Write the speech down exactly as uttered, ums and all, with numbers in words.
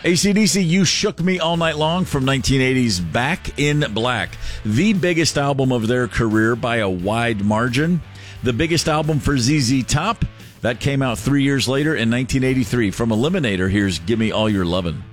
A C D C, You Shook Me All Night Long from nineteen eighties Back in Black. The biggest album of their career by a wide margin. The biggest album for Z Z Top, that came out three years later in nineteen eighty-three. From Eliminator, here's Gimme All Your Lovin'.